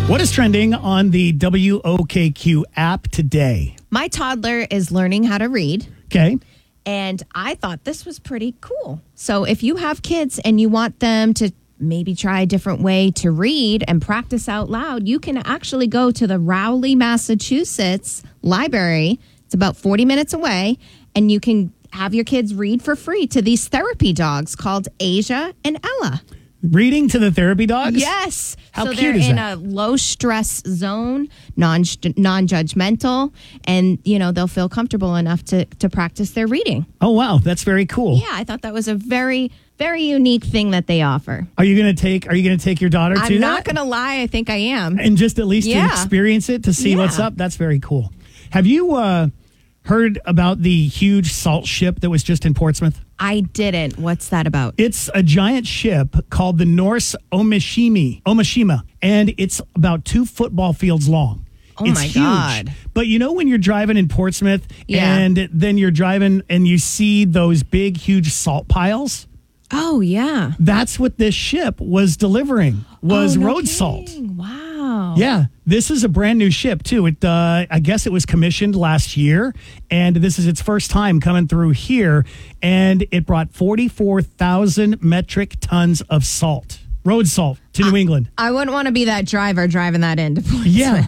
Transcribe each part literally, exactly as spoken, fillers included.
What is trending on the W O K Q app today? My toddler is learning how to read, Okay. and I thought this was pretty cool. So if you have kids and you want them to maybe try a different way to read and practice out loud, you can actually go to the Rowley, Massachusetts library. It's about forty minutes away, and you can have your kids read for free to these therapy dogs called Asia and Ella. Reading to the therapy dogs? Yes. How so cute they're is in that? a low stress zone, non non-judgmental, and you know, they'll feel comfortable enough to to practice their reading. Oh, wow. That's very cool. Yeah, I thought that was a very very unique thing that they offer. Are you going to take Are you going to take your daughter to I'm that? not going to lie, I think I am. And just at least to Yeah. experience it, to see Yeah. what's up? That's very cool. Have you uh, heard about the huge salt ship that was just in Portsmouth? I didn't. What's that about? It's a giant ship called the Norse Omishimi, Omishima, and it's about two football fields long. Oh, it's my huge. God. But you know when you're driving in Portsmouth Yeah. and then you're driving and you see those big, huge salt piles? Oh, yeah. That's what this ship was delivering, was Oh, no road salt. kidding. Wow. Yeah, this is a brand new ship too. It, uh, I guess it was commissioned last year, and this is its first time coming through here. And it brought forty-four thousand metric tons of salt, road salt, to New England. I wouldn't want to be that driver driving that into Portsmouth. Yeah,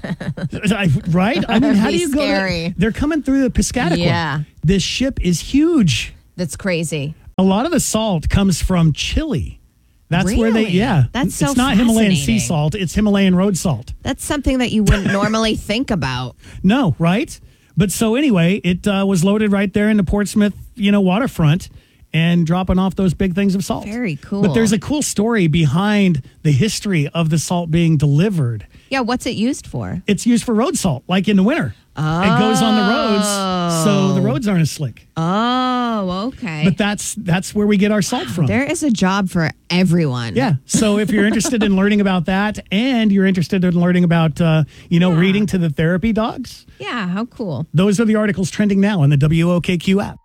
I, right. I mean, how do Be you go? scary. To, they're coming through the Piscataqua. Yeah. This ship is huge. That's crazy. A lot of the salt comes from Chile. That's where they, Really? yeah. That's so It's not Himalayan sea fascinating. salt. It's Himalayan road salt. That's something that you wouldn't normally think about. No, right? But so anyway, it uh, was loaded right there in the Portsmouth, you know, waterfront and dropping off those big things of salt. Very cool. But there's a cool story behind the history of the salt being delivered. Yeah, what's it used for? It's used for road salt, like in the winter. Oh. It goes on the roads, so the roads aren't as slick. Oh, okay. But that's that's where we get our salt from. There is a job for everyone. Yeah. So if you're interested in learning about that, and you're interested in learning about, uh, you know, Yeah. reading to the therapy dogs, Yeah, how cool. those are the articles trending now on the W O K Q app.